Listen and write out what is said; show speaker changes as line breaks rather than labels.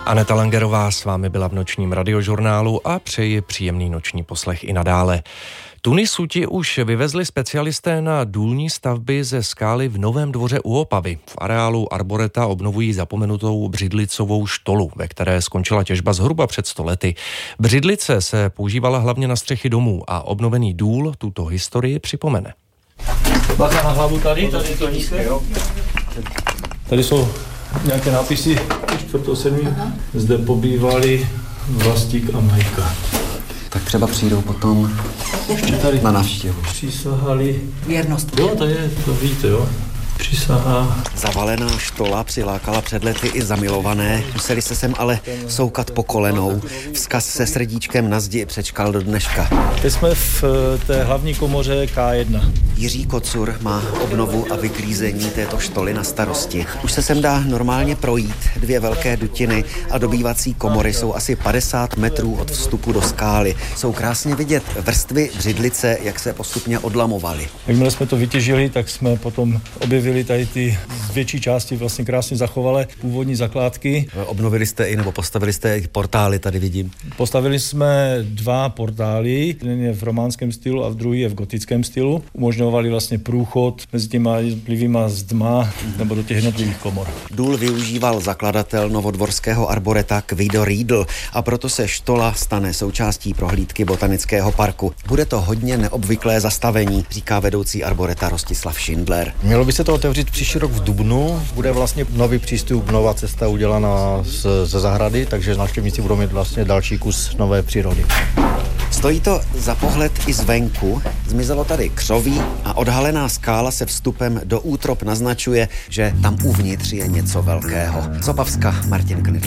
Aneta Langerová s vámi byla v nočním radiožurnálu a přeji příjemný noční poslech i nadále. Tuny suti už vyvezli specialisté na důlní stavby ze skály v Novém Dvoře u Opavy. V areálu Arboreta obnovují zapomenutou břidlicovou štolu, ve které skončila těžba zhruba před 100 lety. Břidlice se používala hlavně na střechy domů a obnovený důl tuto historii připomene.
Bacha na hlavu tady to nízké, jo. Tady jsou nějaké nápisy 4.7. Zde pobývali Vlastík a Majka.
Tak třeba přijdou potom ještě tady na návštěvu.
Přísahali
věrnost.
Jo, to víte, jo. Přísaha.
Zavalená štola přilákala před lety i zamilované, museli se sem ale soukat po kolenou. Vzkaz se srdíčkem na zdi přečkal do dneška.
Teď jsme v té hlavní komoře K1.
Jiří Kocur má obnovu a vyklízení této štoly na starosti. Už se sem dá normálně projít. 2 velké dutiny a dobývací komory jsou asi 50 metrů od vstupu do skály. Jsou krásně vidět vrstvy břidlice, jak se postupně odlamovaly.
Jakmile jsme to vytěžili, tak jsme potom objevili tady ty z větší části vlastně krásně zachovalé původní zakládky.
Obnovili jste i nebo postavili jste i portály, tady vidím.
Postavili jsme 2 portály, jeden je v románském stylu a druhý je v gotickém stylu. Umožňovali vlastně průchod mezi těma jednotlivýma zdma nebo do těch jednotlivých komor.
Důl využíval zakladatel novodvorského arboreta Kvido Riedl a proto se štola stane součástí prohlídky botanického parku. Bude to hodně neobvyklé zastavení, říká vedoucí arboreta Rostislav Schindler.
Mělo by se to otevřít příští rok v dubnu. Bude vlastně nový přístup, nová cesta udělaná ze zahrady, takže návštěvníci budou mít vlastně další kus nové přírody.
Stojí to za pohled i zvenku. Zmizelo tady křoví a odhalená skála se vstupem do útrop naznačuje, že tam uvnitř je něco velkého. Z Opavska Martin Knidl.